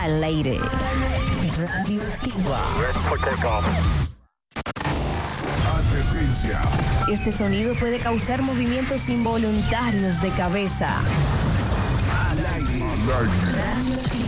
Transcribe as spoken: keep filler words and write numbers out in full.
al aire. Radioactiva. Advertencia. Este sonido puede causar movimientos involuntarios de cabeza. Al aire. Al aire. Radioactiva.